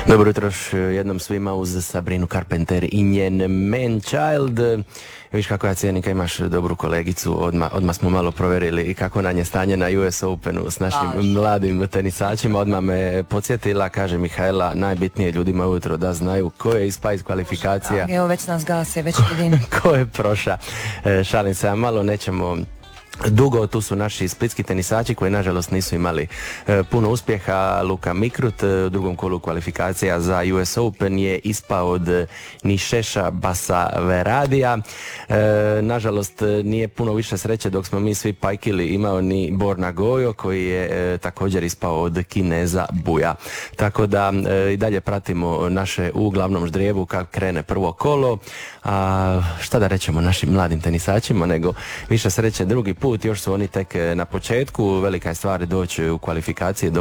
Dobro jutro još jednom svima uz Sabrinu Carpenter i njen Man Child. Viš kako ja cijenim kad imaš dobru kolegicu, odmah smo malo provjerili i kako nam je stanje na US Openu s našim mladim tenisačima. Odmah me podsjetila, kaže Mihajla, najbitnije ljudima ujutro da znaju ko je ispao iz kvalifikacija. Evo već nas gase, već vidim. Ko je proša. Šalim se, a malo nećemo dugo, tu su naši splitski tenisači koji nažalost nisu imali puno uspjeha. Luka Mikrut u drugom kolu kvalifikacija za US Open je ispao od Nišeša Basaveradija. Nažalost nije puno više sreće dok smo mi svi pajkili imao ni Borna Gojo koji je također ispao od Kineza Buja. Tako da i dalje pratimo naše u glavnom ždrijebu kad krene prvo kolo. A šta da rećemo našim mladim tenisačima nego više sreće drugi put, još su oni tek na početku, velika je stvar doći u kvalifikacije.